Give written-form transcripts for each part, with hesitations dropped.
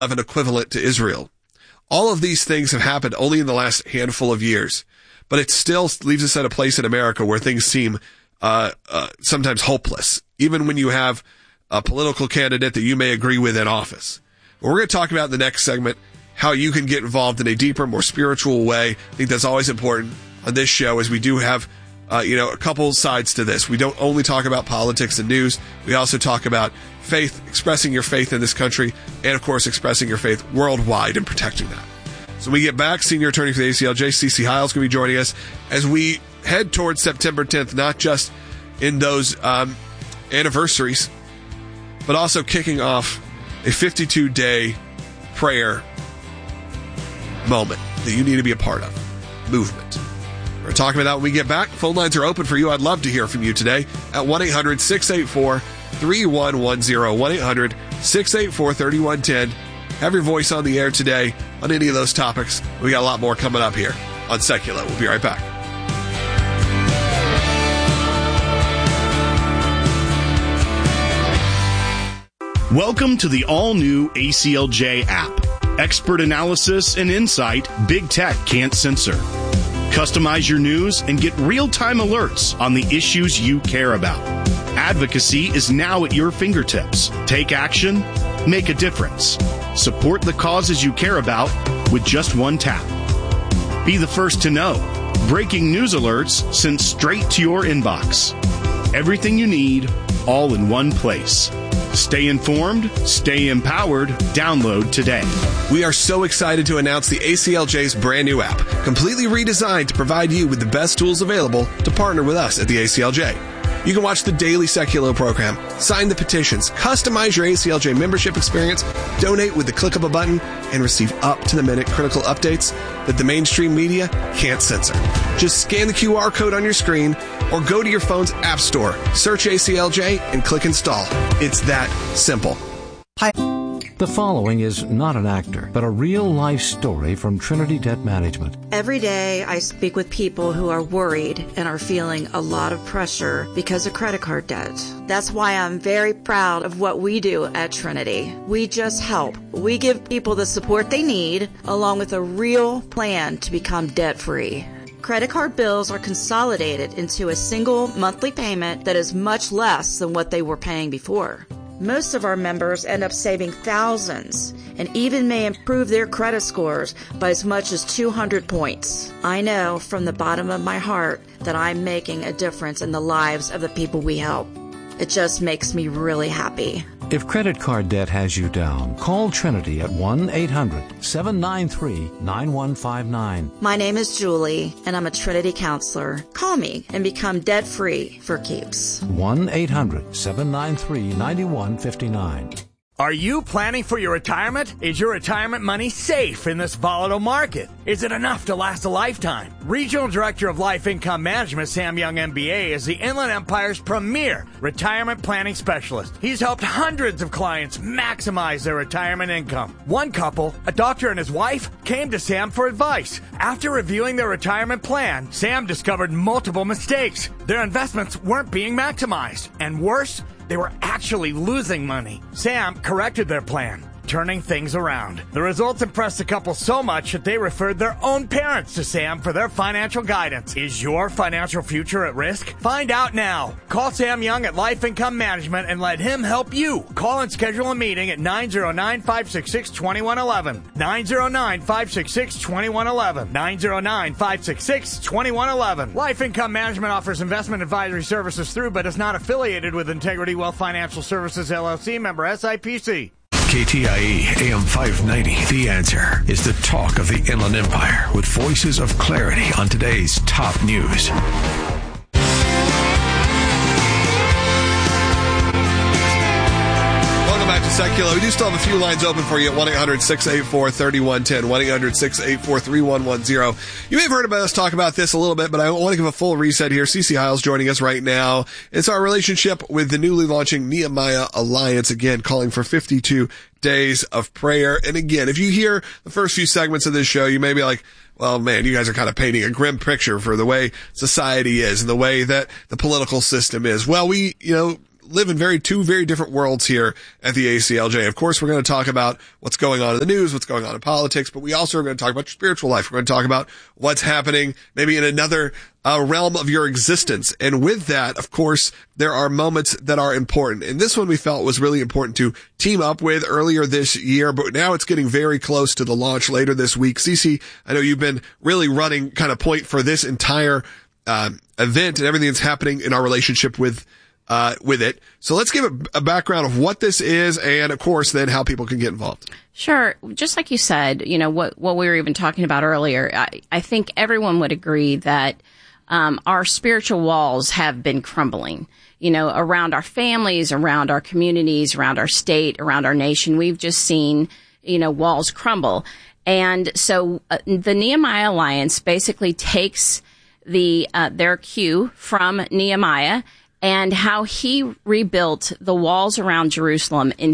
of an equivalent to Israel. All of these things have happened only in the last handful of years, but it still leaves us at a place in America where things seem sometimes hopeless, even when you have a political candidate that you may agree with in office. But we're going to talk about in the next segment how you can get involved in a deeper, more spiritual way. I think that's always important on this show, as we do have a couple sides to this. We don't only talk about politics and news. We also talk about faith, expressing your faith in this country, and of course, expressing your faith worldwide and protecting that. So when we get back, senior attorney for the ACLJ, CeCe Heil, is going to be joining us as we head towards September 10th, not just in those anniversaries, but also kicking off a 52-day prayer moment that you need to be a part of, movement. We're talking about that when we get back. Phone lines are open for you. I'd love to hear from you today at 1-800-684-3110, 1-800-684-3110. Have your voice on the air today on any of those topics. We got a lot more coming up here on Secular. We'll be right back. Welcome to the all-new ACLJ app. Expert analysis and insight big tech can't censor. Customize your news and get real-time alerts on the issues you care about. Advocacy is now at your fingertips. Take action, make a difference. Support the causes you care about with just one tap. Be the first to know. Breaking news alerts sent straight to your inbox. Everything you need, all in one place. Stay informed, stay empowered. Download today. We are so excited to announce the ACLJ's brand new app, completely redesigned to provide you with the best tools available to partner with us at the ACLJ. You can watch the daily Secular program, sign the petitions, customize your ACLJ membership experience, donate with the click of a button, and receive up-to-the-minute critical updates that the mainstream media can't censor. Just scan the QR code on your screen or go to your phone's app store, search ACLJ, and click install. It's that simple. Hi. The following is not an actor, but a real-life story from Trinity Debt Management. Every day I speak with people who are worried and are feeling a lot of pressure because of credit card debt. That's why I'm very proud of what we do at Trinity. We just help. We give people the support they need, along with a real plan to become debt-free. Credit card bills are consolidated into a single monthly payment that is much less than what they were paying before. Most of our members end up saving thousands and even may improve their credit scores by as much as 200 points. I know from the bottom of my heart that I'm making a difference in the lives of the people we help. It just makes me really happy. If credit card debt has you down, call Trinity at 1-800-793-9159. My name is Julie, and I'm a Trinity counselor. Call me and become debt-free for keeps. 1-800-793-9159. Are you planning for your retirement? Is your retirement money safe in this volatile market? Is it enough to last a lifetime? Regional Director of Life Income Management, Sam Young, MBA, is the Inland Empire's premier retirement planning specialist. He's helped hundreds of clients maximize their retirement income. One couple, a doctor and his wife, came to Sam for advice. After reviewing their retirement plan, Sam discovered multiple mistakes. Their investments weren't being maximized. And worse, they were actually losing money. Sam corrected their plan, turning things around. The results impressed the couple so much that they referred their own parents to Sam for their financial guidance. Is your financial future at risk? Find out now. Call Sam Young at Life Income Management and let him help you. Call and schedule a meeting at 909-566-2111. 909-566-2111. 909-566-2111. Life Income Management offers investment advisory services through but is not affiliated with Integrity Wealth Financial Services, LLC, member SIPC. KTIE AM 590. The Answer is the talk of the Inland Empire with voices of clarity on today's top news. Welcome back to Secular. We do still have a few lines open for you at 1-800-684-3110, 1-800-684-3110. You may have heard about us talk about this a little bit, but I want to give a full reset here. CeCe Heil's joining us right now. It's our relationship with the newly launching Nehemiah Alliance, again, calling for 52 days of prayer. And again, if you hear the first few segments of this show, you may be like, well, man, you guys are kind of painting a grim picture for the way society is and the way that the political system is. Well, live in two very different worlds here at the ACLJ. Of course, we're going to talk about what's going on in the news, what's going on in politics, but we also are going to talk about your spiritual life. We're going to talk about what's happening maybe in another realm of your existence. And with that, of course, there are moments that are important. And this one we felt was really important to team up with earlier this year, but now it's getting very close to the launch later this week. Cece, I know you've been really running kind of point for this entire event and everything that's happening in our relationship with it. So let's give a background of what this is and, of course, then how people can get involved. Sure. Just like you said, what we were even talking about earlier, I think everyone would agree that our spiritual walls have been crumbling, around our families, around our communities, around our state, around our nation. We've just seen, walls crumble. And so the Nehemiah Alliance basically takes their cue from Nehemiah and how he rebuilt the walls around Jerusalem in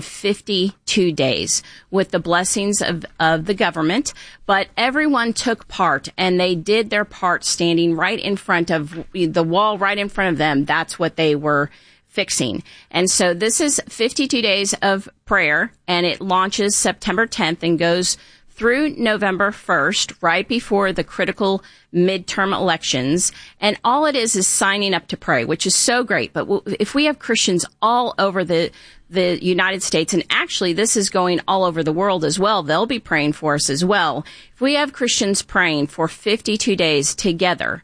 52 days with the blessings of the government. But everyone took part, and they did their part standing right in front of the wall, right in front of them. That's what they were fixing. And so this is 52 days of prayer, and it launches September 10th and goes through November 1st, right before the critical midterm elections. And all it is signing up to pray, which is so great. But if we have Christians all over the United States, and actually this is going all over the world as well, they'll be praying for us as well. If we have Christians praying for 52 days together,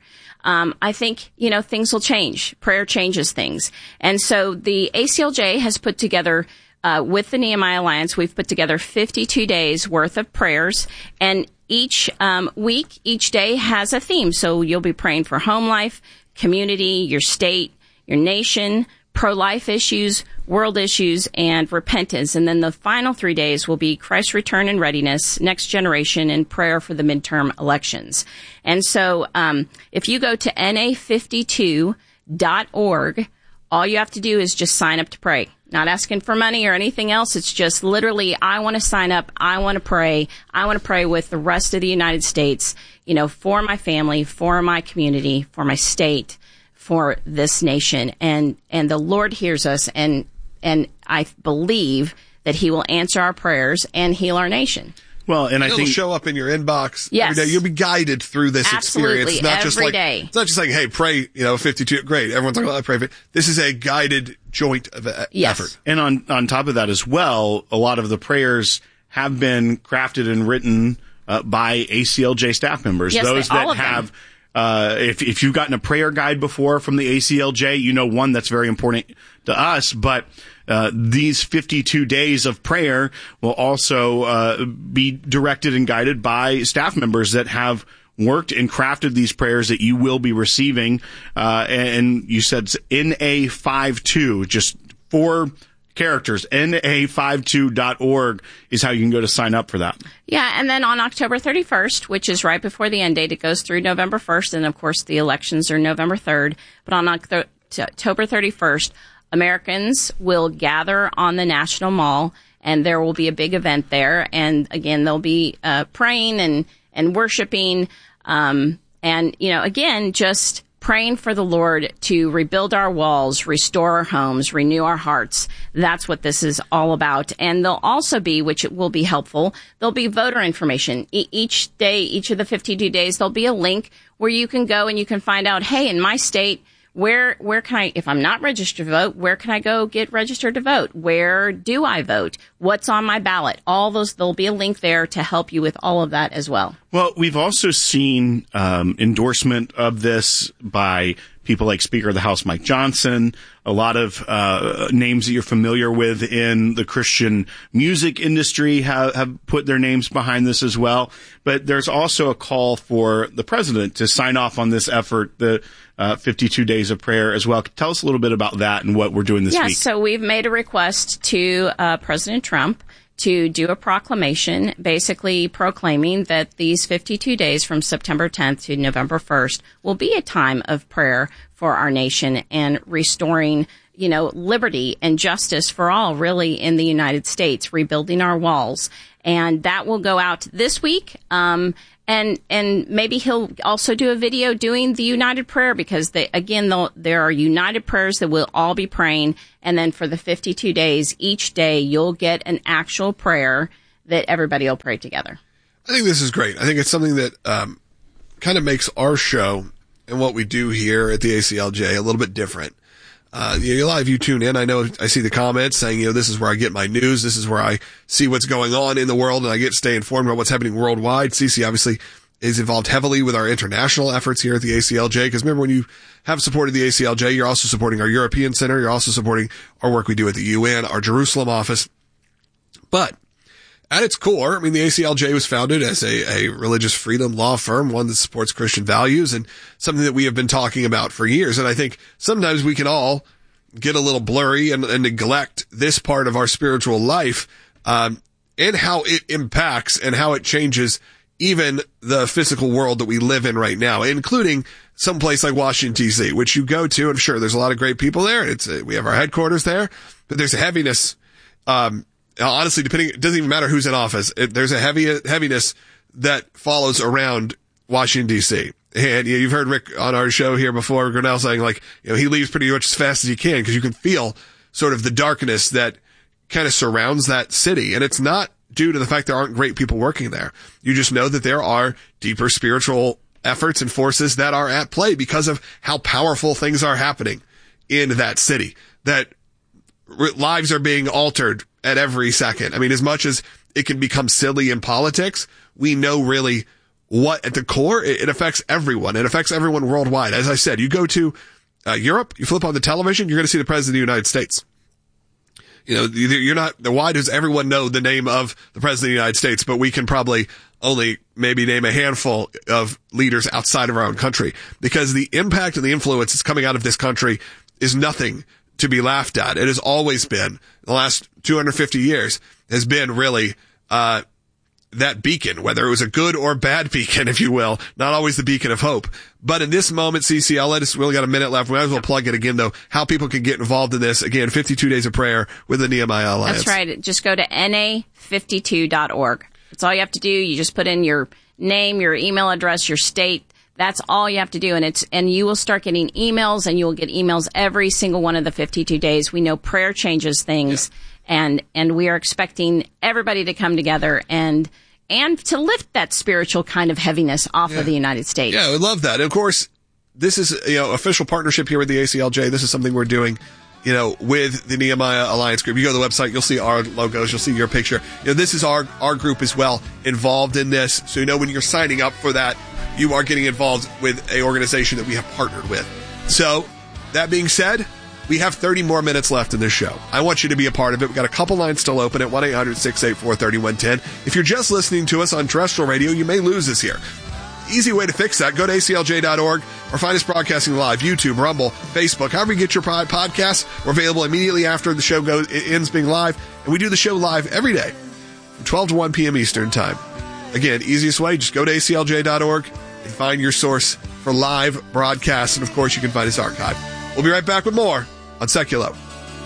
I think, things will change. Prayer changes things. And so the ACLJ has put together with the Nehemiah Alliance, we've put together 52 days worth of prayers, and each week, each day has a theme. So you'll be praying for home life, community, your state, your nation, pro-life issues, world issues, and repentance. And then the final 3 days will be Christ's return and readiness, next generation, and prayer for the midterm elections. And so if you go to na52.org, all you have to do is just sign up to pray. Not asking for money or anything else. It's just literally, I want to sign up. I want to pray. I want to pray with the rest of the United States, for my family, for my community, for my state, for this nation. And the Lord hears us, and I believe that he will answer our prayers and heal our nation. Well, and it'll show up in your inbox every day. You'll be guided through this experience. Not just every day. It's not just like, hey, pray, 52. Great. Everyone's talking about pray. This is a guided joint effort. And on top of that as well, a lot of the prayers have been crafted and written by ACLJ staff members. Yes, those all that of have, if you've gotten a prayer guide before from the ACLJ, one that's very important to us, but these 52 days of prayer will also be directed and guided by staff members that have worked and crafted these prayers that you will be receiving. And you said NA52, just 4 characters. NA52.org is how you can go to sign up for that. Yeah, and then on October 31st, which is right before the end date, it goes through November 1st, and of course the elections are November 3rd. But on October 31st, Americans will gather on the National Mall, and there will be a big event there. And again, they'll be praying and worshiping, and again, just praying for the Lord to rebuild our walls, restore our homes, renew our hearts. That's what this is all about. And there'll also be, which will be helpful, there'll be voter information. Each day, each of the 52 days, there'll be a link where you can go and you can find out, hey, in my state, where can I, if I'm not registered to vote, where can I go get registered to vote? Where do I vote? What's on my ballot? All those, there'll be a link there to help you with all of that as well. Well, we've also seen endorsement of this by people like Speaker of the House Mike Johnson, a lot of names that you're familiar with in the Christian music industry have put their names behind this as well. But there's also a call for the president to sign off on this effort, the 52 days of prayer as well. Tell us a little bit about that and what we're doing this week. Yes, so we've made a request to President Trump to do a proclamation basically proclaiming that these 52 days from September 10th to November 1st will be a time of prayer for our nation and restoring liberty and justice for all, really, in the United States, rebuilding our walls. And that will go out this week. And maybe he'll also do a video doing the United Prayer, because there are United Prayers that we'll all be praying. And then for the 52 days, each day you'll get an actual prayer that everybody will pray together. I think this is great. I think it's something that kind of makes our show and what we do here at the ACLJ a little bit different. A lot of you tune in. I know I see the comments saying, this is where I get my news. This is where I see what's going on in the world, and I get to stay informed about what's happening worldwide. CC obviously is involved heavily with our international efforts here at the ACLJ, because remember, when you have supported the ACLJ, you're also supporting our European Center. You're also supporting our work we do at the UN, our Jerusalem office. But at its core, the ACLJ was founded as a religious freedom law firm, one that supports Christian values, and something that we have been talking about for years. And I think sometimes we can all get a little blurry and neglect this part of our spiritual life, and how it impacts and how it changes even the physical world that we live in right now, including some place like Washington, D.C., which you go to, and sure, there's a lot of great people there. We have our headquarters there, but there's a heaviness, honestly, it doesn't even matter who's in office. There's a heaviness that follows around Washington, D.C. And you've heard Rick on our show here before, Grinnell, saying he leaves pretty much as fast as he can, because you can feel sort of the darkness that kind of surrounds that city. And it's not due to the fact there aren't great people working there. You just know that there are deeper spiritual efforts and forces that are at play because of how powerful things are happening in that city, that lives are being altered at every second. As much as it can become silly in politics, we know really what at the core, it affects everyone. It affects everyone worldwide. As I said, you go to Europe, you flip on the television, you're going to see the President of the United States. Why does everyone know the name of the President of the United States, but we can probably only maybe name a handful of leaders outside of our own country? Because the impact and the influence that's coming out of this country is nothing to be laughed at. It has always been, the last 250 years, has been really that beacon, whether it was a good or bad beacon, if you will, not always the beacon of hope. But in this moment, CC, we only got a minute left. We might as well plug it again, though, how people can get involved in this. Again, 52 Days of Prayer with the Nehemiah Alliance. That's right. Just go to na52.org. That's all you have to do. You just put in your name, your email address, your state. That's all you have to do. And you will start getting emails, and you will get emails every single one of the 52 days. We know prayer changes things, and we are expecting everybody to come together and to lift that spiritual kind of heaviness off of the United States. Yeah, we love that. And of course, this is, official partnership here with the ACLJ. This is something we're doing, with the Nehemiah Alliance group. You go to the website, you'll see our logos, you'll see your picture. This is our group as well, involved in this. So, when you're signing up for that, you are getting involved with an organization that we have partnered with. So, that being said, we have 30 more minutes left in this show. I want you to be a part of it. We've got a couple lines still open at 1-800-684-3110. If you're just listening to us on terrestrial radio, you may lose us here. Easy way to fix that. Go to aclj.org or find us broadcasting live, YouTube, Rumble, Facebook, however you get your podcasts. We're available immediately after the show ends being live. And we do the show live every day from 12 to 1 p.m. Eastern Time. Again, easiest way, just go to aclj.org and find your source for live broadcasts. And of course, you can find us archived. We'll be right back with more on Seculo.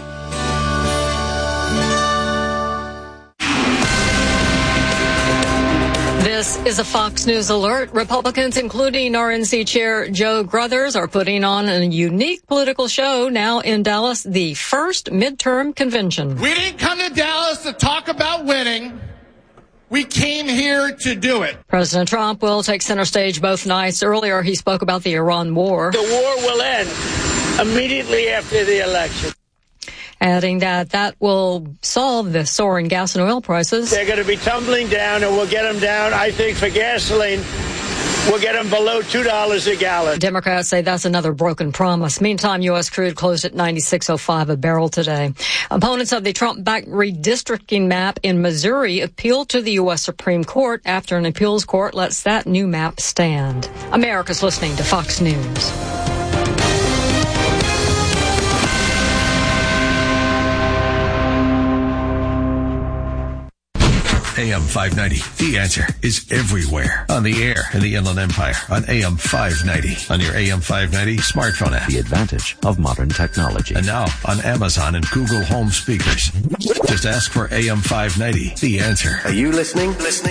This is a Fox News alert. Republicans, including RNC Chair Joe Gruthers, are putting on a unique political show now in Dallas, the first midterm convention. We didn't come to Dallas to talk about winning. We came here to do it. President Trump will take center stage both nights. Earlier, he spoke about the Iran war. The war will end immediately after the election. Adding that will solve the soaring gas and oil prices. They're going to be tumbling down, and we'll get them down, I think, for gasoline. We'll get them below $2 a gallon. Democrats say that's another broken promise. Meantime, U.S. crude closed at $96.05 a barrel today. Opponents of the Trump-backed redistricting map in Missouri appealed to the U.S. Supreme Court after an appeals court lets that new map stand. America's listening to Fox News. AM 590. The Answer is everywhere. On the air in the Inland Empire on AM 590. On your AM 590 smartphone app. The advantage of modern technology. And now on Amazon and Google Home speakers. Just ask for AM 590. The Answer. Are you listening?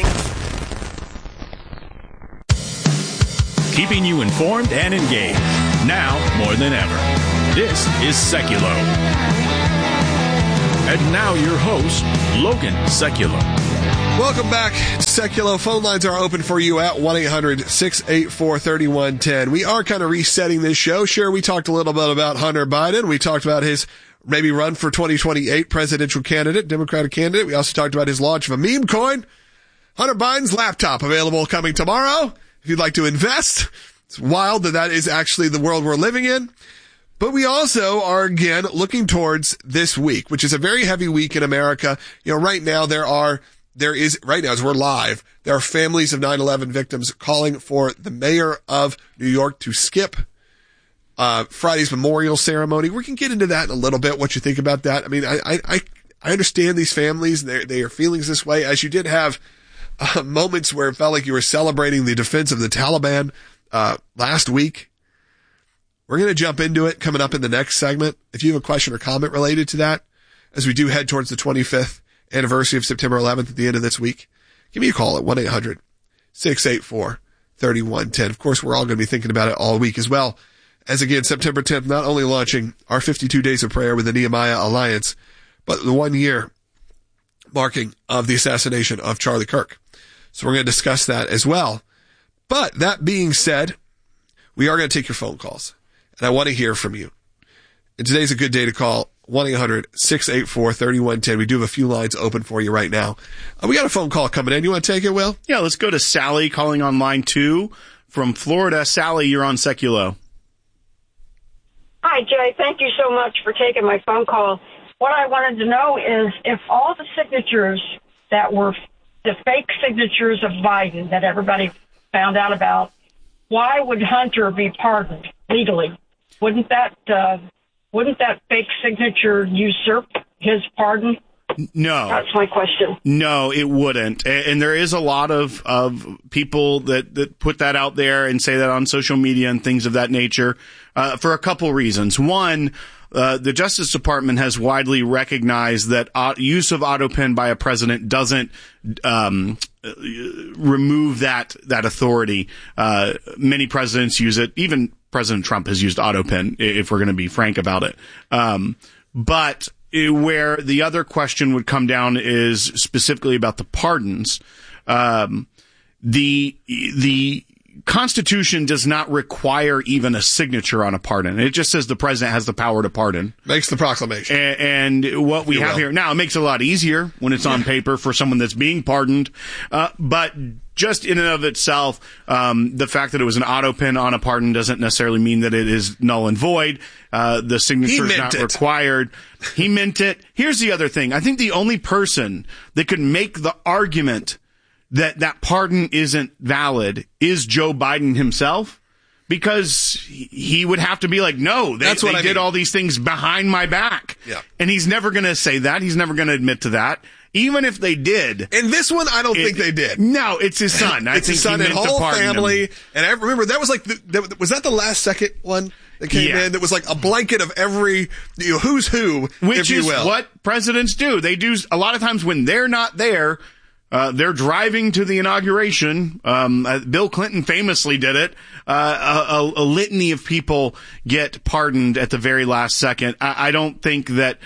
Keeping you informed and engaged. Now more than ever. This is Seculo. And now your host, Logan Seculo. Welcome back to Seculo. Phone lines are open for you at 1-800-684-3110. We are kind of resetting this show. Sure, we talked a little bit about Hunter Biden. We talked about his maybe run for 2028 presidential candidate, Democratic candidate. We also talked about his launch of a meme coin. Hunter Biden's laptop available coming tomorrow. If you'd like to invest, it's wild that is actually the world we're living in. But we also are, again, looking towards this week, which is a very heavy week in America. You know, right now, right now as we're live, there are families of 9/11 victims calling for the mayor of New York to skip Friday's memorial ceremony. We can get into that in a little bit, what you think about that. I mean, I understand these families, their feelings this way, as you did have moments where it felt like you were celebrating the defense of the Taliban last week. We're going to jump into it coming up in the next segment. If you have a question or comment related to that, as we do head towards the 25th anniversary of September 11th at the end of this week, give me a call at 1-800-684-3110. Of course, we're all going to be thinking about it all week as well. As again, September 10th, not only launching our 52 Days of Prayer with the Nehemiah Alliance, but the 1 year marking of the assassination of Charlie Kirk. So we're going to discuss that as well. But that being said, we are going to take your phone calls, and I want to hear from you. And today's a good day to call 1-800-684-3110. We do have a few lines open for you right now. We got a phone call coming in. You want to take it, Will? Yeah, let's go to Sally calling on line 2 from Florida. Sally, you're on Seculo. Hi, Jay. Thank you so much for taking my phone call. What I wanted to know is if all the signatures that were the fake signatures of Biden that everybody found out about, why would Hunter be pardoned legally? Wouldn't that fake signature usurp his pardon? No. That's my question. No, it wouldn't. And there is a lot of people that put that out there and say that on social media and things of that nature for a couple reasons. One, the Justice Department has widely recognized that use of AutoPen by a president doesn't remove that authority. Many presidents use it. Even President Trump has used AutoPen, if we're going to be frank about it. But where the other question would come down is specifically about the pardons. The Constitution does not require even a signature on a pardon. It just says the president has the power to pardon. Makes the proclamation. And what we have here now, it makes it a lot easier when it's on paper for someone that's being pardoned. But just in and of itself, the fact that it was an AutoPen on a pardon doesn't necessarily mean that it is null and void. The signature is not required. He meant it. Here's the other thing. I think the only person that could make the argument that pardon isn't valid is Joe Biden himself, because he would have to be like, no, they did all these things behind my back. Yeah. And he's never going to say that. He's never going to admit to that. Even if they did. In this one, I don't think they did. No, it's his son. It's his son and whole family. And I remember that was like, was that the last second one that came in? That was like a blanket of every who's who, which if you is will. What presidents do. They do a lot of times when they're not there. They're driving to the inauguration. Bill Clinton famously did it. A litany of people get pardoned at the very last second. I don't think that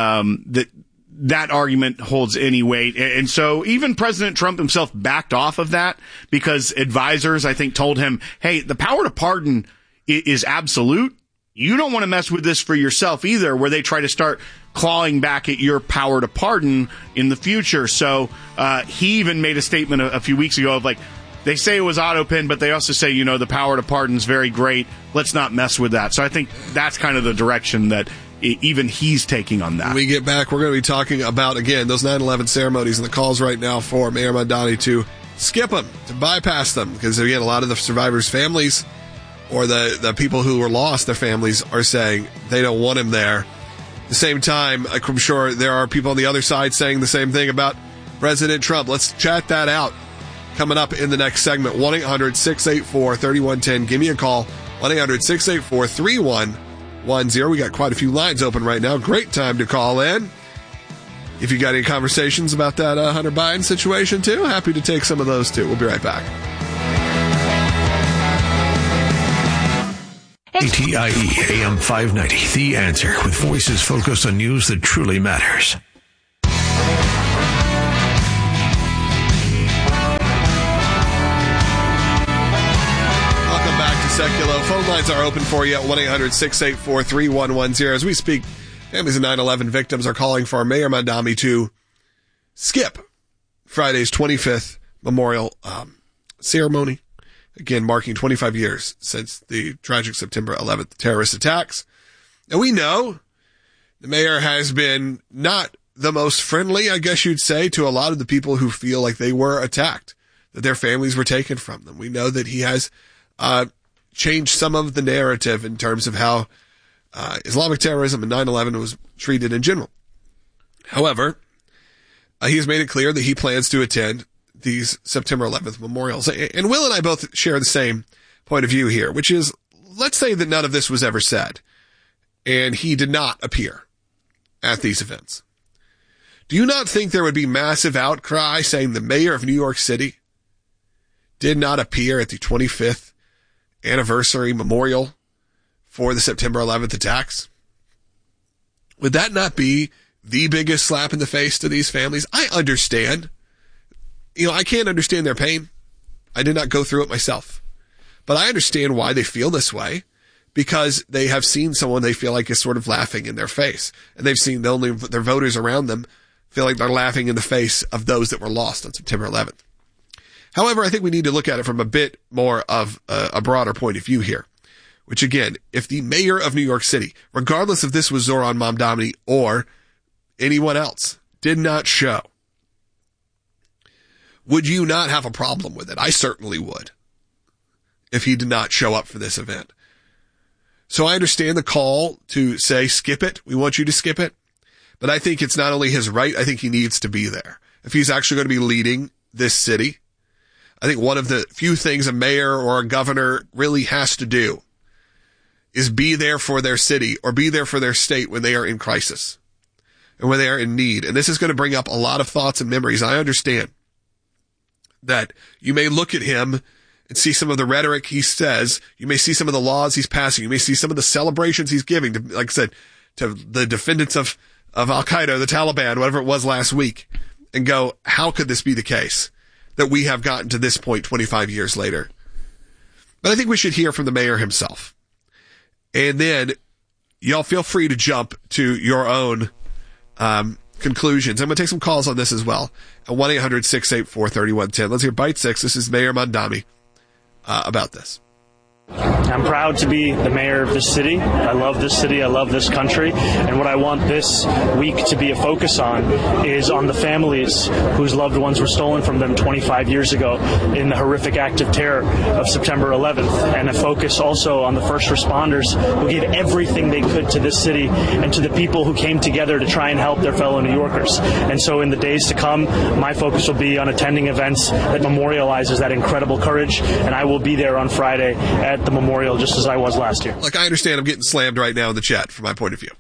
argument holds any weight. And so even President Trump himself backed off of that because advisors, I think, told him, hey, the power to pardon is absolute. You don't want to mess with this for yourself either, where they try to start clawing back at your power to pardon in the future. So he even made a statement a few weeks ago of like, they say it was AutoPen, but they also say, the power to pardon is very great. Let's not mess with that. So I think that's kind of the direction that even he's taking on that. When we get back, we're going to be talking about, again, those 9/11 ceremonies and the calls right now for Mayor Mamdani to skip them, to bypass them. Because, again, a lot of the survivors' families or the people who were lost, their families, are saying they don't want him there. At the same time, I'm sure there are people on the other side saying the same thing about President Trump. Let's chat that out coming up in the next segment. 1-800-684-3110. Give me a call. 1-800-684-3110. We got quite a few lines open right now. Great time to call in. If you got any conversations about that Hunter Biden situation too, happy to take some of those too. We'll be right back. ATIE AM 590, The Answer, with voices focused on news that truly matters. Welcome back to Seculo. Phone lines are open for you at 1-800-684-3110. As we speak, families of 9/11 victims are calling for Mayor Mamdani to skip Friday's 25th memorial ceremony. Again, marking 25 years since the tragic September 11th terrorist attacks. And we know the mayor has been not the most friendly, I guess you'd say, to a lot of the people who feel like they were attacked, that their families were taken from them. We know that he has changed some of the narrative in terms of how Islamic terrorism and 9/11 was treated in general. However, he has made it clear that he plans to attend these September 11th memorials. And Will and I both share the same point of view here, which is, let's say that none of this was ever said, and he did not appear at these events. Do you not think there would be massive outcry saying the mayor of New York City did not appear at the 25th anniversary memorial for the September 11th attacks? Would that not be the biggest slap in the face to these families? I understand. I can't understand their pain. I did not go through it myself. But I understand why they feel this way, because they have seen someone they feel like is sort of laughing in their face. And they've seen their voters around them feel like they're laughing in the face of those that were lost on September 11th. However, I think we need to look at it from a bit more of a broader point of view here. Which again, if the mayor of New York City, regardless if this was Zohran Mamdani or anyone else, did not show, would you not have a problem with it? I certainly would, if he did not show up for this event. So I understand the call to say, skip it. We want you to skip it. But I think it's not only his right, I think he needs to be there. If he's actually going to be leading this city, I think one of the few things a mayor or a governor really has to do is be there for their city or be there for their state when they are in crisis and when they are in need. And this is going to bring up a lot of thoughts and memories. I understand that you may look at him and see some of the rhetoric he says. You may see some of the laws he's passing. You may see some of the celebrations he's giving to, like I said, to the defendants of Al-Qaeda, the Taliban, whatever it was last week, and go, how could this be the case that we have gotten to this point 25 years later? But I think we should hear from the mayor himself. And then y'all feel free to jump to your own conclusions. I'm going to take some calls on this as well at 1-800-684-3110. Let's hear Bite 6. This is Mayor Mamdani about this. I'm proud to be the mayor of this city. I love this city. I love this country. And what I want this week to be a focus on is on the families whose loved ones were stolen from them 25 years ago in the horrific act of terror of September 11th. And a focus also on the first responders who gave everything they could to this city and to the people who came together to try and help their fellow New Yorkers. And so in the days to come, my focus will be on attending events that memorializes that incredible courage. And I will be there on Friday at the memorial, just as I was last year. Like, I understand I'm getting slammed right now in the chat from my point of view,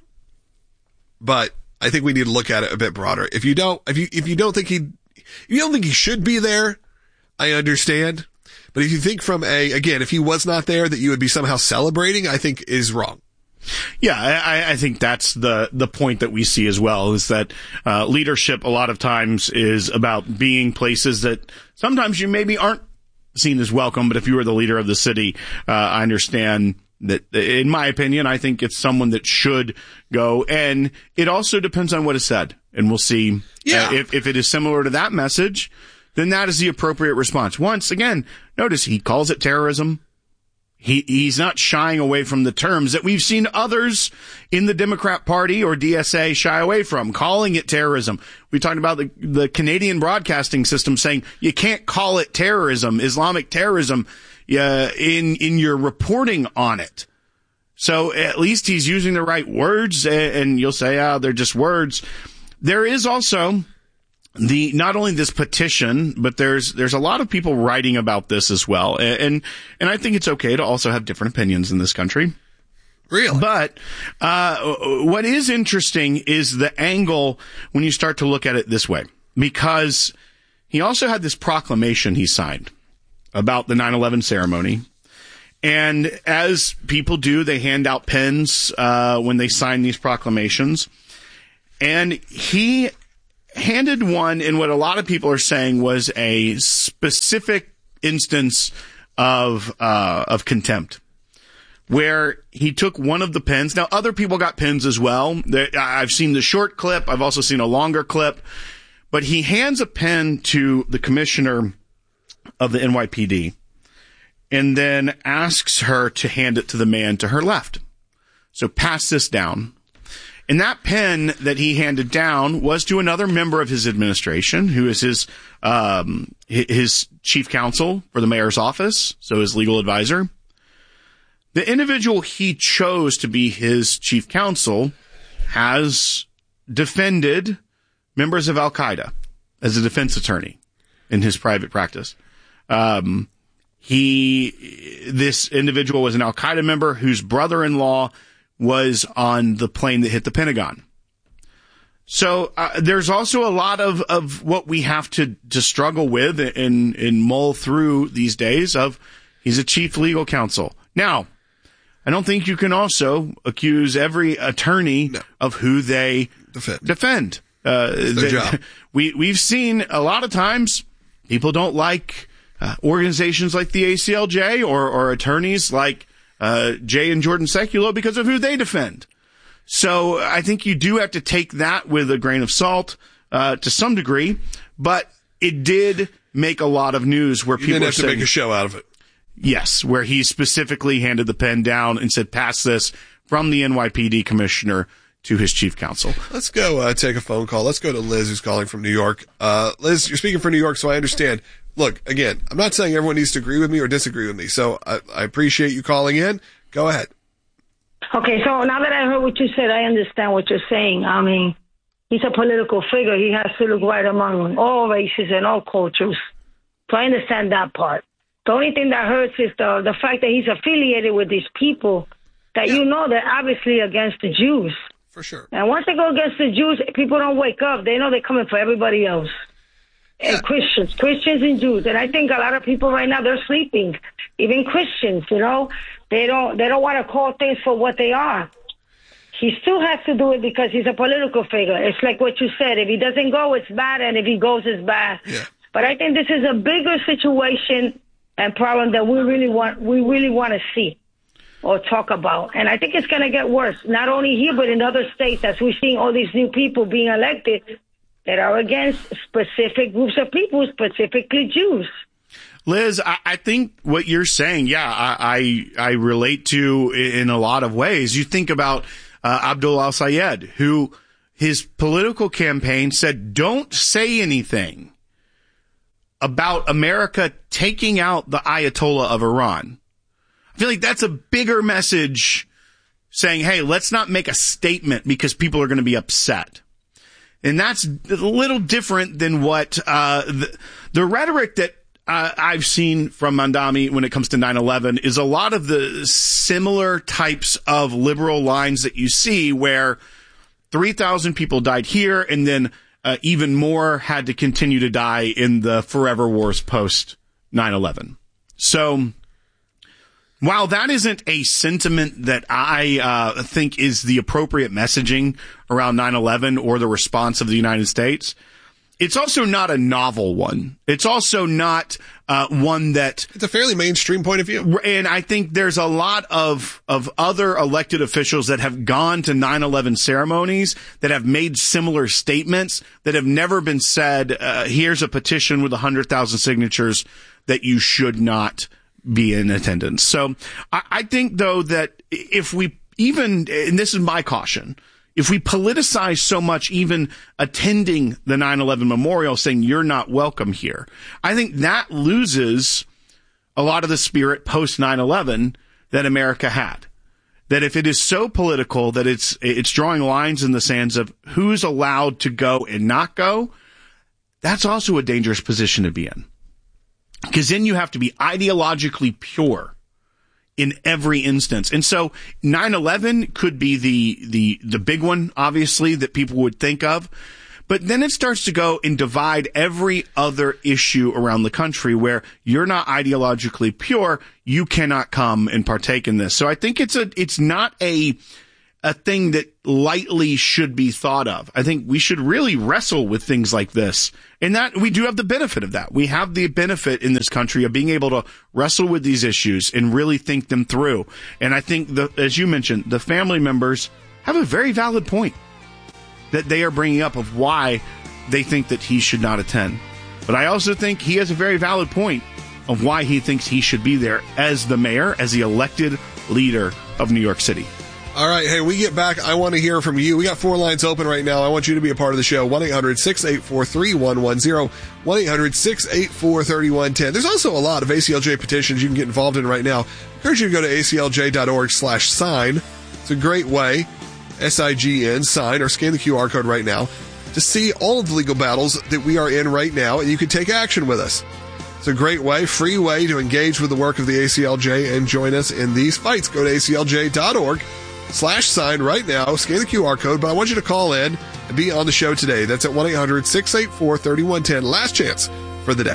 but I think we need to look at it a bit broader. If you don't think he should be there, I understand. But if you think from if he was not there, that you would be somehow celebrating, I think is wrong. Yeah, I think that's the point that we see as well, is that leadership a lot of times is about being places that sometimes you maybe aren't seen as welcome, but if you were the leader of the city, I understand that, in my opinion, I think it's someone that should go, and it also depends on what is said, and we'll see if it is similar to that message, then that is the appropriate response. Once again, notice he calls it terrorism. He's not shying away from the terms that we've seen others in the Democrat Party or DSA shy away from, calling it terrorism. We talked about the Canadian broadcasting system saying you can't call it terrorism, Islamic terrorism, in your reporting on it. So at least he's using the right words, and you'll say, they're just words. There is also not only this petition, but there's a lot of people writing about this as well. And I think it's okay to also have different opinions in this country. Really? But what is interesting is the angle when you start to look at it this way, because he also had this proclamation he signed about the 9/11 ceremony. And as people do, they hand out pens when they sign these proclamations. And he handed one in what a lot of people are saying was a specific instance of contempt, where he took one of the pens. Now, other people got pens as well. I've seen the short clip. I've also seen a longer clip. But he hands a pen to the commissioner of the NYPD and then asks her to hand it to the man to her left. So pass this down. And that pen that he handed down was to another member of his administration, who is his chief counsel for the mayor's office, so his legal advisor. The individual he chose to be his chief counsel has defended members of Al-Qaeda as a defense attorney in his private practice. This individual was an Al-Qaeda member whose brother-in-law was on the plane that hit the Pentagon. So there's also a lot of what we have to struggle with and mull through these days of he's a chief legal counsel. Now, I don't think you can also accuse every attorney of who they defend. Their job. We've seen a lot of times people don't like organizations like the ACLJ or attorneys like Jay and Jordan Sekulow because of who they defend. So I think you do have to take that with a grain of salt to some degree, but it did make a lot of news where people didn't have to make a show out of it. Yes, where he specifically handed the pen down and said, pass this from the NYPD commissioner to his chief counsel. Let's go take a phone call. Let's go to Liz, who's calling from New York. Liz, you're speaking for New York, so I understand. Look, again, I'm not saying everyone needs to agree with me or disagree with me, so I appreciate you calling in. Go ahead. Okay, so now that I heard what you said, I understand what you're saying. I mean, he's a political figure. He has to look right among all races and all cultures. So I understand that part. The only thing that hurts is the fact that he's affiliated with these people that you know they're obviously against the Jews. For sure. And once they go against the Jews, people don't wake up. They know they're coming for everybody else. Yeah. And Christians and Jews. And I think a lot of people right now, they're sleeping. Even Christians, you know, they don't want to call things for what they are. He still has to do it because he's a political figure. It's like what you said. If he doesn't go, it's bad. And if he goes, it's bad. Yeah. But I think this is a bigger situation and problem that we really want to see or talk about. And I think it's going to get worse, not only here, but in other states, as we're seeing all these new people being elected that are against specific groups of people, specifically Jews. Liz, I think what you're saying, I relate to in a lot of ways. You think about Abdul al-Sayed, who his political campaign said, don't say anything about America taking out the Ayatollah of Iran. I feel like that's a bigger message saying, hey, let's not make a statement because people are going to be upset. And that's a little different than what the rhetoric that I've seen from Mamdani when it comes to 9/11 is a lot of the similar types of liberal lines that you see where 3,000 people died here and then even more had to continue to die in the forever wars post 9/11. So while that isn't a sentiment that I think is the appropriate messaging around 9/11 or the response of the United States, it's also not a novel one. It's also not one that... It's a fairly mainstream point of view. And I think there's a lot of other elected officials that have gone to 9/11 ceremonies that have made similar statements that have never been said, here's a petition with 100,000 signatures that you should not be in attendance. So I think, though, that if we even, and this is my caution, if we politicize so much, even attending the 9/11 memorial, saying you're not welcome here, I think that loses a lot of the spirit post 9/11 that America had. That if it is so political that it's drawing lines in the sands of who's allowed to go and not go, that's also a dangerous position to be in. Because then you have to be ideologically pure in every instance. And so 9/11 could be the big one, obviously, that people would think of. But then it starts to go and divide every other issue around the country where you're not ideologically pure, you cannot come and partake in this. So I think it's not a thing that lightly should be thought of. I think we should really wrestle with things like this. And that we do have the benefit of that. We have the benefit in this country of being able to wrestle with these issues and really think them through. And I think, as you mentioned, the family members have a very valid point that they are bringing up of why they think that he should not attend. But I also think he has a very valid point of why he thinks he should be there as the mayor, as the elected leader of New York City. All right. Hey, we get back. I want to hear from you. We got 4 lines open right now. I want you to be a part of the show. 1-800-684-3110. 1-800-684-3110. There's also a lot of ACLJ petitions you can get involved in right now. I encourage you to go to aclj.org/sign. It's a great way. SIGN, sign, or scan the QR code right now to see all of the legal battles that we are in right now, and you can take action with us. It's a great way, free way to engage with the work of the ACLJ and join us in these fights. Go to aclj.org/sign right now, scan the QR code, but I want you to call in and be on the show today. That's at 1-800-684-3110. Last chance for the day.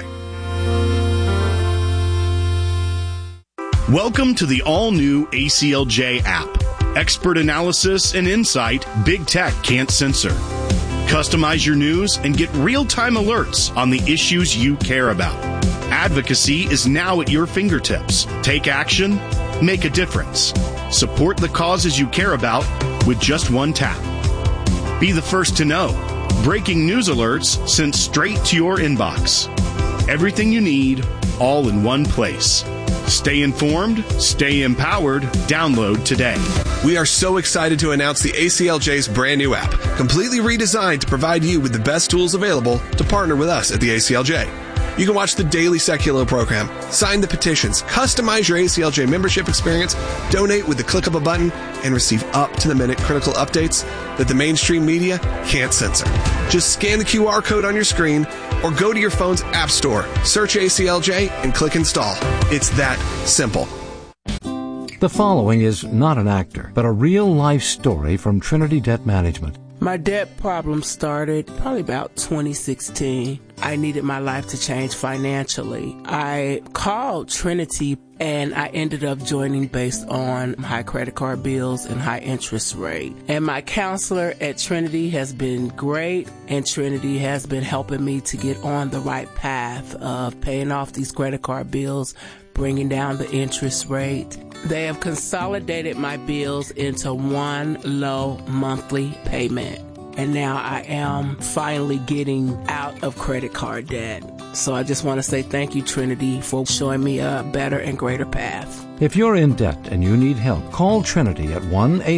Welcome to the all-new ACLJ app. Expert analysis and insight big tech can't censor. Customize your news and get real-time alerts on the issues you care about. Advocacy is now at your fingertips. Take action, make a difference. Support the causes you care about with just one tap. Be the first to know. Breaking news alerts sent straight to your inbox. Everything you need, all in one place. Stay informed, stay empowered, download today. We are so excited to announce the ACLJ's brand new app, completely redesigned to provide you with the best tools available to partner with us at the ACLJ. You can watch the daily Secular program, sign the petitions, customize your ACLJ membership experience, donate with the click of a button, and receive up-to-the-minute critical updates that the mainstream media can't censor. Just scan the QR code on your screen or go to your phone's app store, search ACLJ, and click install. It's that simple. The following is not an actor, but a real-life story from Trinity Debt Management. My debt problem started probably about 2016. I needed my life to change financially. I called Trinity and I ended up joining based on high credit card bills and high interest rate. And my counselor at Trinity has been great, and Trinity has been helping me to get on the right path of paying off these credit card bills, bringing down the interest rate. They have consolidated my bills into one low monthly payment. And now I am finally getting out of credit card debt. So I just want to say thank you, Trinity, for showing me a better and greater path. If you're in debt and you need help, call Trinity at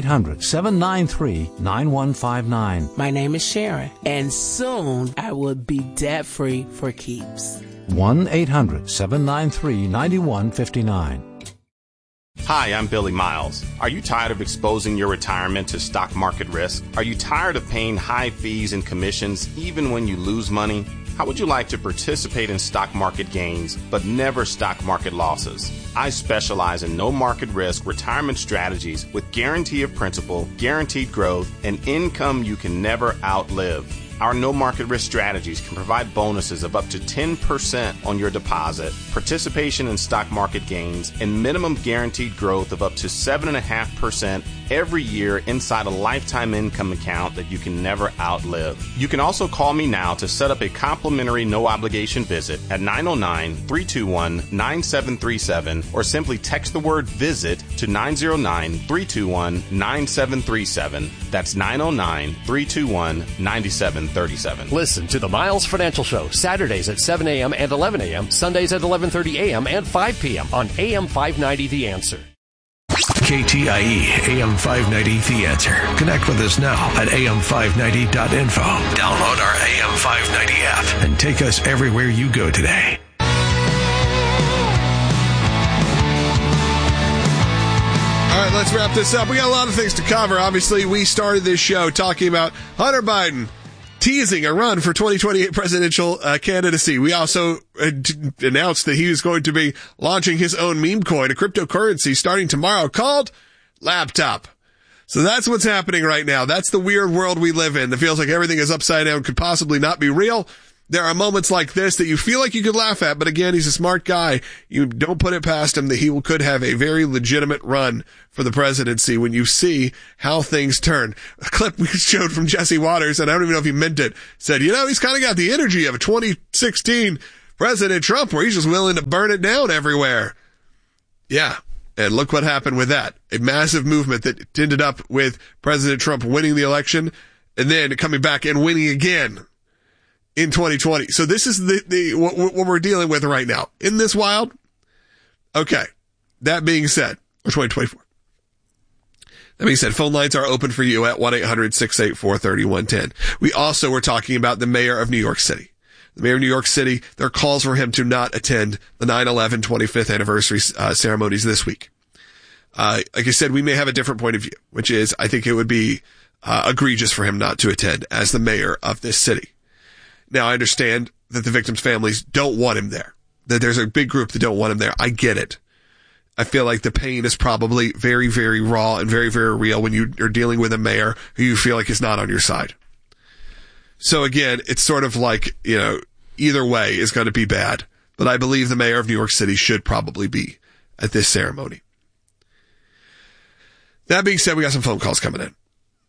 1-800-793-9159. My name is Sharon, and soon I will be debt-free for keeps. 1-800-793-9159. Hi, I'm Billy Miles. Are you tired of exposing your retirement to stock market risk? Are you tired of paying high fees and commissions even when you lose money? How would you like to participate in stock market gains, but never stock market losses? I specialize in no market risk retirement strategies with guarantee of principal, guaranteed growth, and income you can never outlive. Our no market risk strategies can provide bonuses of up to 10% on your deposit, participation in stock market gains, and minimum guaranteed growth of up to 7.5% every year inside a lifetime income account that you can never outlive. You can also call me now to set up a complimentary no obligation visit at 909-321-9737 or simply text the word visit to 909-321-9737. That's 909-321-9737. Listen to the Miles Financial Show Saturdays at 7 a.m. and 11 a.m., Sundays at 11:30 a.m. and 5 p.m. on AM 590 The Answer. KTIE AM 590 The Answer. Connect with us now at am590.info. Download our AM 590 app and take us everywhere you go today. All right, let's wrap this up. We got a lot of things to cover. Obviously, we started this show talking about Hunter Biden teasing a run for 2028 presidential candidacy. We also announced that he was going to be launching his own meme coin, a cryptocurrency, starting tomorrow called Laptop. So that's what's happening right now. That's the weird world we live in that feels like everything is upside down, could possibly not be real. There are moments like this that you feel like you could laugh at, but again, he's a smart guy. You don't put it past him that he could have a very legitimate run for the presidency when you see how things turn. A clip we showed from Jesse Waters, and I don't even know if he meant it, said, he's kind of got the energy of a 2016 President Trump where he's just willing to burn it down everywhere. Yeah. And look what happened with that. A massive movement that ended up with President Trump winning the election and then coming back and winning again in 2020. So this is what we're dealing with right now. Isn't this wild? Okay. That being said, or 2024. That being said, phone lines are open for you at 1-800-684-3110. We also were talking about the mayor of New York City. The mayor of New York City, there are calls for him to not attend the 9/11 25th anniversary ceremonies this week. Like I said, we may have a different point of view, which is I think it would be egregious for him not to attend as the mayor of this city. Now, I understand that the victims' families don't want him there, that there's a big group that don't want him there. I get it. I feel like the pain is probably very, very raw and very, very real when you're dealing with a mayor who you feel like is not on your side. So again, it's sort of like, either way is going to be bad. But I believe the mayor of New York City should probably be at this ceremony. That being said, we got some phone calls coming in.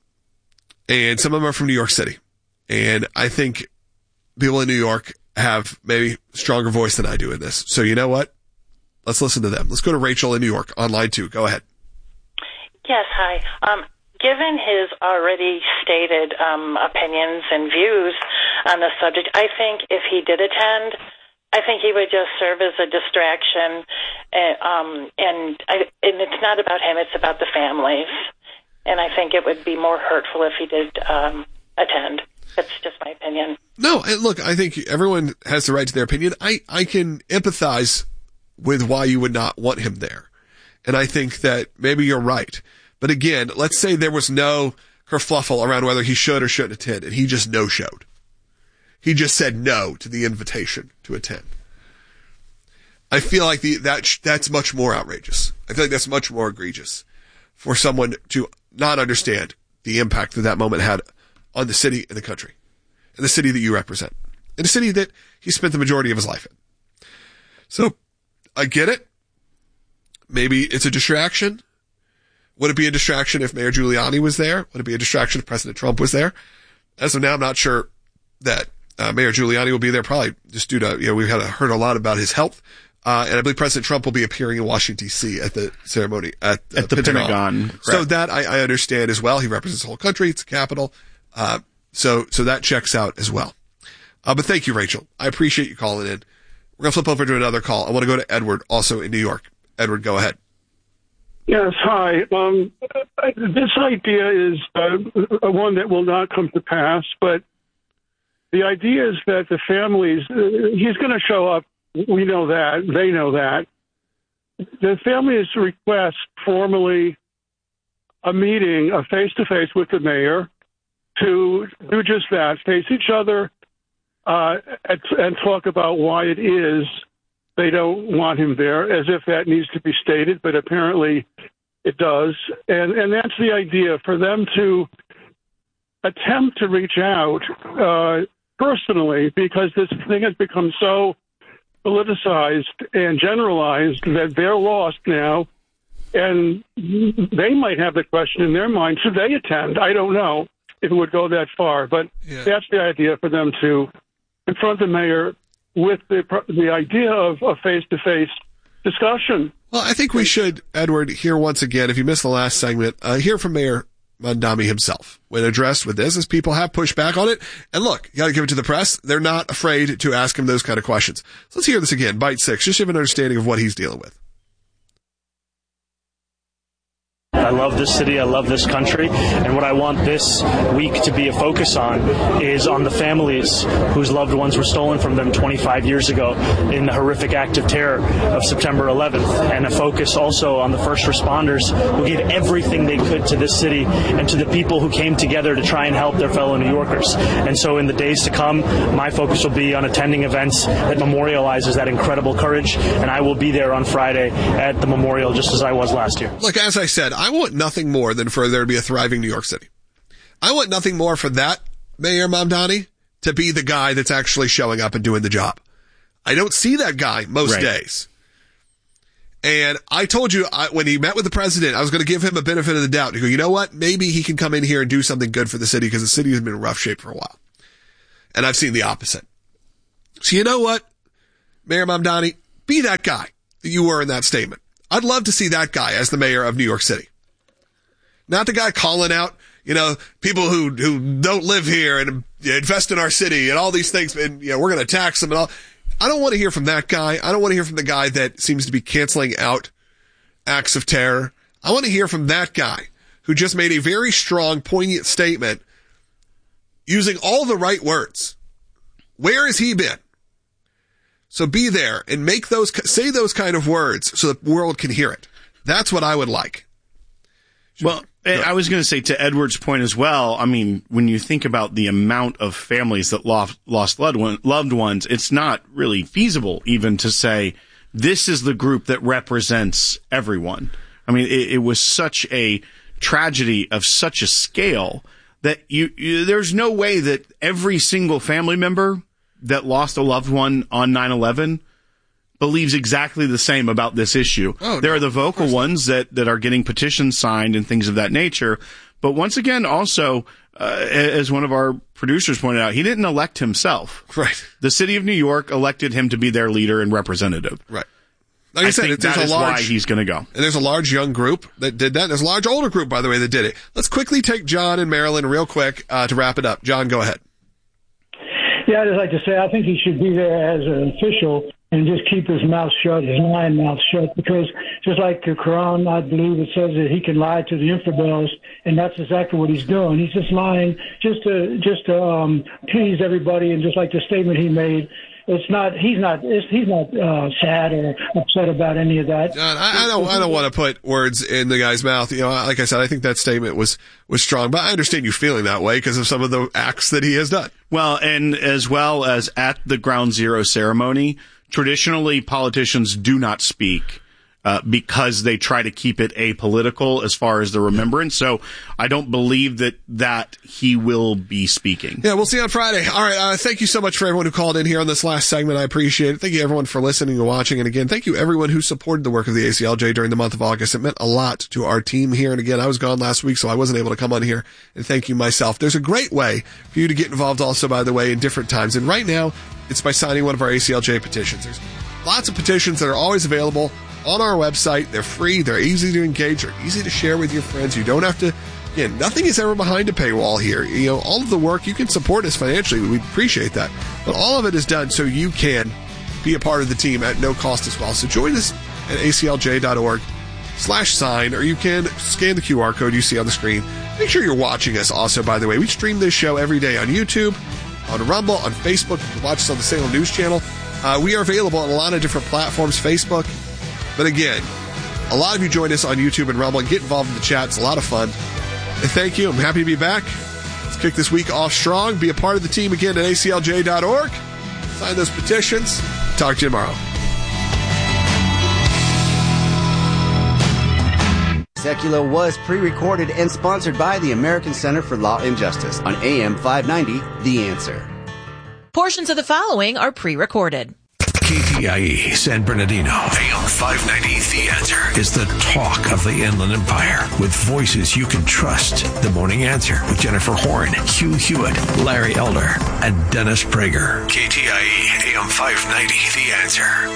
And some of them are from New York City. And I think people in New York have maybe a stronger voice than I do in this. So you know what? Let's listen to them. Let's go to Rachel in New York on line 2. Go ahead. Yes, hi. Given his already stated opinions and views on the subject, I think if he did attend, I think he would just serve as a distraction, and it's not about him, it's about the families. And I think it would be more hurtful if he did attend. That's just my opinion. No, and look, I think everyone has the right to their opinion. I can empathize with why you would not want him there. And I think that maybe you're right. But again, let's say there was no kerfluffle around whether he should or shouldn't attend, and he just no-showed. He just said no to the invitation to attend. I feel like that's much more outrageous. I feel like that's much more egregious for someone to not understand the impact that moment had on the city and the country, and the city that you represent, and the city that he spent the majority of his life in. So, I get it. Maybe it's a distraction. Would it be a distraction if Mayor Giuliani was there? Would it be a distraction if President Trump was there? As of now, I'm not sure that Mayor Giuliani will be there, probably just due to, we've heard a lot about his health. And I believe President Trump will be appearing in Washington, D.C. at the ceremony at the Pentagon. So that I understand as well. He represents the whole country. It's the capital. So that checks out as well. But thank you, Rachel. I appreciate you calling in. We're going to flip over to another call. I want to go to Edward, also in New York. Edward, go ahead. Yes, hi. This idea is one that will not come to pass, but the idea is that the families, he's going to show up. We know that. They know that. The families request formally a meeting, a face-to-face with the mayor to do just that, face each other and talk about why it is they don't want him there, as if that needs to be stated, but apparently it does. And that's the idea, for them to attempt to reach out personally, because this thing has become so politicized and generalized that they're lost now, and they might have the question in their mind, should they attend? I don't know if it would go that far, but that's the idea, for them to confront the mayor with the idea of a face-to-face discussion. Well, I think we should, Edward, hear once again, if you missed the last segment, hear from Mayor Mamdani himself when addressed with this, as people have pushed back on it. And look, you got to give it to the press. They're not afraid to ask him those kind of questions. So let's hear this again, bite 6, just to have an understanding of what he's dealing with. I love this city. I love this country. And what I want this week to be a focus on is on the families whose loved ones were stolen from them 25 years ago in the horrific act of terror of September 11th. And a focus also on the first responders who gave everything they could to this city and to the people who came together to try and help their fellow New Yorkers. And so in the days to come, my focus will be on attending events that memorializes that incredible courage. And I will be there on Friday at the memorial just as I was last year. Look, as I said, I want nothing more than for there to be a thriving New York City. I want nothing more for that Mayor Mamdani to be the guy that's actually showing up and doing the job. I don't see that guy most days. And I told you when he met with the president, I was going to give him a benefit of the doubt. You go, you know what? Maybe he can come in here and do something good for the city because the city has been in rough shape for a while. And I've seen the opposite. So you know what, Mayor Mamdani, be that guy that you were in that statement. I'd love to see that guy as the mayor of New York City. Not the guy calling out, people who don't live here and invest in our city and all these things, and we're going to tax them and all. I don't want to hear from that guy. I don't want to hear from the guy that seems to be canceling out acts of terror. I want to hear from that guy who just made a very strong, poignant statement using all the right words. Where has he been? So be there and say those kind of words so the world can hear it. That's what I would like. Well, I was going to say to Edward's point as well, I mean, when you think about the amount of families that lost loved ones, it's not really feasible even to say this is the group that represents everyone. I mean, it was such a tragedy of such a scale that there's no way that every single family member that lost a loved one on 9/11 believes exactly the same about this issue. There are the vocal ones that are getting petitions signed and things of that nature. But once again, also, as one of our producers pointed out, he didn't elect himself. Right. The city of New York elected him to be their leader and representative. Right. Like I said, that is why he's going to go. And there's a large young group that did that. There's a large older group, by the way, that did it. Let's quickly take John and Maryland real quick to wrap it up. John, go ahead. Yeah, I'd just like to say I think he should be there as an official and just keep his mouth shut, his lying mouth shut, because just like the Quran, I believe it says that he can lie to the infidels, and that's exactly what he's doing. He's just lying just to please everybody, and just like the statement he made. He's not sad or upset about any of that. John, I don't want to put words in the guy's mouth. Like I said, I think that statement was strong, but I understand you feeling that way because of some of the acts that he has done. Well, and as well as at the Ground Zero ceremony, traditionally politicians do not speak because they try to keep it apolitical as far as the remembrance. So I don't believe that he will be speaking. Yeah, we'll see you on Friday. All right. Thank you so much for everyone who called in here on this last segment. I appreciate it. Thank you everyone for listening and watching. And again, thank you everyone who supported the work of the ACLJ during the month of August. It meant a lot to our team here. And again, I was gone last week, so I wasn't able to come on here and thank you myself. There's a great way for you to get involved also, by the way, in different times. And right now, it's by signing one of our ACLJ petitions. There's lots of petitions that are always available on our website. They're free. They're easy to engage. They're easy to share with your friends. You don't have to, again, nothing is ever behind a paywall here. All of the work, you can support us financially. We appreciate that. But all of it is done so you can be a part of the team at no cost as well. So join us at aclj.org/sign, or you can scan the QR code you see on the screen. Make sure you're watching us also, by the way. We stream this show every day on YouTube, on Rumble, on Facebook. You can watch us on the Salem News Channel. We are available on a lot of different platforms, Facebook. But again, a lot of you join us on YouTube and Rumble and get involved in the chat. It's a lot of fun. And thank you. I'm happy to be back. Let's kick this week off strong. Be a part of the team again at aclj.org. Sign those petitions. Talk to you tomorrow. Secular was pre-recorded and sponsored by the American Center for Law and Justice on AM 590, The Answer. Portions of the following are pre-recorded. KTIE San Bernardino, AM 590, The Answer, is the talk of the Inland Empire with voices you can trust. The Morning Answer with Jennifer Horn, Hugh Hewitt, Larry Elder, and Dennis Prager. KTIE AM 590, The Answer.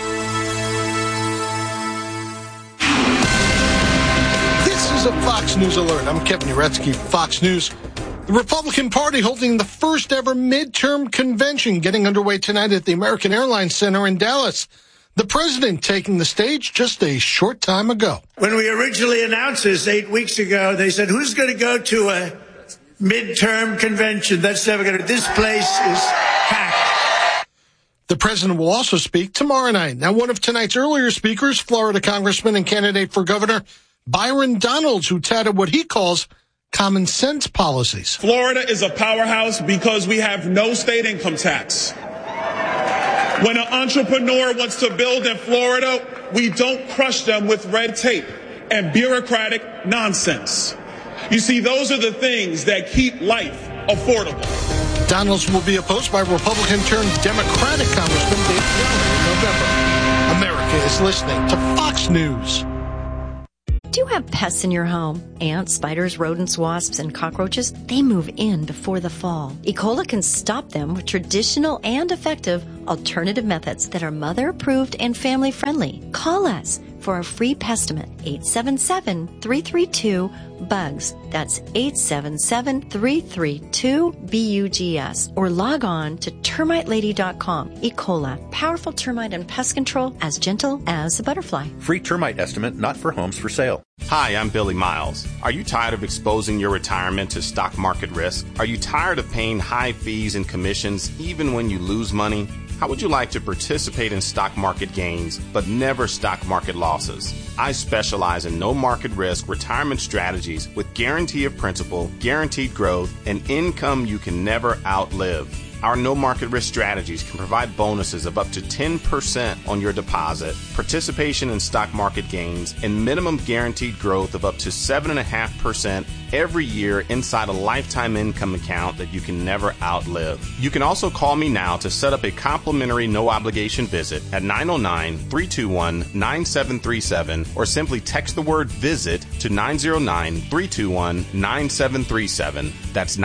This is a Fox News Alert. I'm Kevin Uretsky, Fox News. The Republican Party holding the first ever midterm convention getting underway tonight at the American Airlines Center in Dallas. The president taking the stage just a short time ago. When we originally announced this 8 weeks ago, they said, who's going to go to a midterm convention? That's never going to. This place is packed. The president will also speak tomorrow night. Now, one of tonight's earlier speakers, Florida Congressman and candidate for governor Byron Donalds, who touted what he calls common sense policies. Florida is a powerhouse because we have no state income tax. When an entrepreneur wants to build in Florida, we don't crush them with red tape and bureaucratic nonsense. You see, those are the things that keep life affordable. Donalds will be opposed by Republican-turned-Democratic Congressman Dave Young in November. America is listening to Fox News. Do you have pests in your home? Ants, spiders, rodents, wasps, and cockroaches? They move in before the fall. E. coli can stop them with traditional and effective alternative methods that are mother-approved and family-friendly. Call us for a free pestimate, 877-332-BUGS. That's 877-332-BUGS. Or log on to termitelady.com. E. coli, powerful termite and pest control as gentle as a butterfly. Free termite estimate not for homes for sale. Hi, I'm Billy Miles. Are you tired of exposing your retirement to stock market risk? Are you tired of paying high fees and commissions even when you lose money? How would you like to participate in stock market gains, but never stock market losses? I specialize in no market risk retirement strategies with guarantee of principal, guaranteed growth, and income you can never outlive. Our no market risk strategies can provide bonuses of up to 10% on your deposit, participation in stock market gains, and minimum guaranteed growth of up to 7.5% every year inside a lifetime income account that you can never outlive. You can also call me now to set up a complimentary no obligation visit at 909-321-9737 or simply text the word visit to 909-321-9737. That's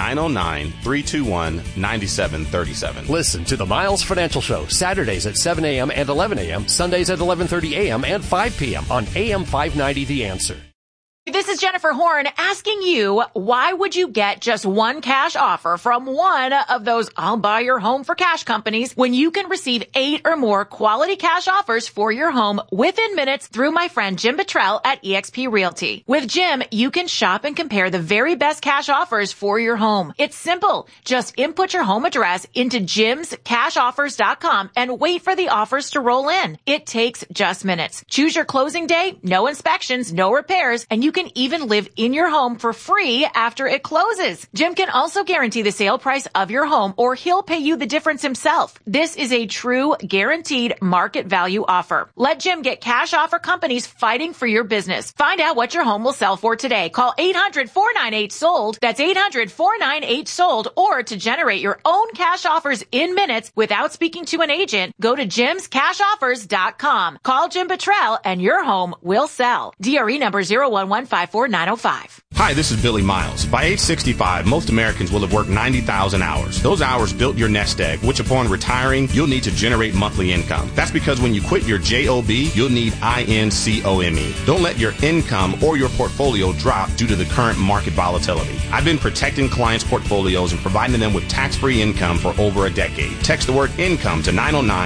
909-321-9737. Listen to the Miles Financial Show Saturdays at 7 a.m. and 11 a.m., Sundays at 11:30 a.m. and 5 p.m. on AM 590 The Answer. This is Jennifer Horn asking you, why would you get just one cash offer from one of those I'll buy your home for cash companies when you can receive 8 or more quality cash offers for your home within minutes through my friend Jim Bottrell at eXp Realty? With Jim, you can shop and compare the very best cash offers for your home. It's simple. Just input your home address into jimscashoffers.com and wait for the offers to roll in. It takes just minutes. Choose your closing date, no inspections, no repairs, and you can even live in your home for free after it closes. Jim can also guarantee the sale price of your home, or he'll pay you the difference himself. This is a true guaranteed market value offer. Let Jim get cash offer companies fighting for your business. Find out what your home will sell for today. Call 800-498-SOLD. That's 800-498-SOLD. Or to generate your own cash offers in minutes without speaking to an agent, go to jimscashoffers.com. Call Jim Bottrell and your home will sell. DRE number 011-54905. Hi, this is Billy Miles. By age 65, most Americans will have worked 90,000 hours. Those hours built your nest egg, which upon retiring, you'll need to generate monthly income. That's because when you quit your JOB, you'll need INCOME. Don't let your income or your portfolio drop due to the current market volatility. I've been protecting clients' portfolios and providing them with tax-free income for over a decade. Text the word income to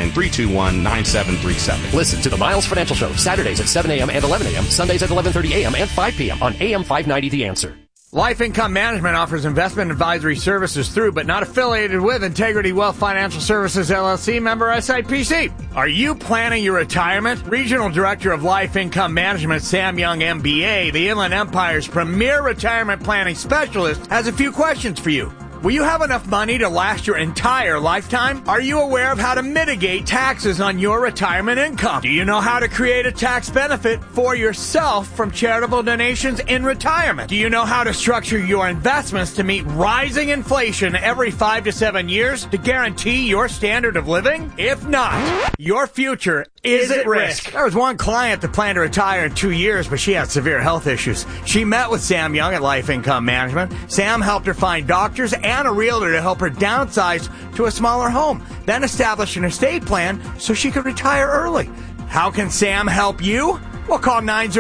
909-321-9737. Listen to the Miles Financial Show Saturdays at 7 a.m. and 11 a.m., Sundays at 11:30 a.m. and 5 p.m. on AM 590 The Answer. Life Income Management offers investment advisory services through, but not affiliated with, Integrity Wealth Financial Services, LLC, member SIPC. Are you planning your retirement? Regional Director of Life Income Management, Sam Young, MBA, the Inland Empire's premier retirement planning specialist, has a few questions for you. Will you have enough money to last your entire lifetime? Are you aware of how to mitigate taxes on your retirement income? Do you know how to create a tax benefit for yourself from charitable donations in retirement? Do you know how to structure your investments to meet rising inflation every 5 to 7 years to guarantee your standard of living? If not, your future is at risk. There was one client that planned to retire in 2 years, but she had severe health issues. She met with Sam Young at Life Income Management. Sam helped her find doctors and a realtor to help her downsize to a smaller home, then establish an estate plan so she could retire early. How can Sam help you? Well, call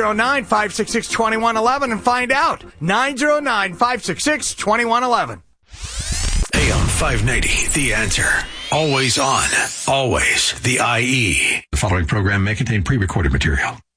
909-566-2111 and find out. 909-566-2111. AM 590, The Answer. Always on. Always the IE. The following program may contain pre-recorded material.